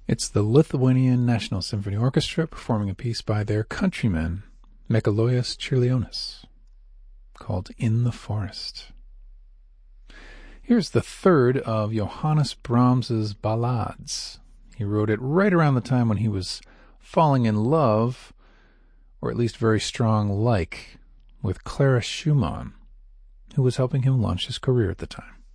It's the Lithuanian National Symphony Orchestra performing a piece by their countryman, Mikalojus Čiurlionis, called In the Forest. Here's the third of Johannes Brahms's ballades. He wrote it right around the time when he was falling in love, or at least very strong like, with Clara Schumann, who was helping him launch his career at the time.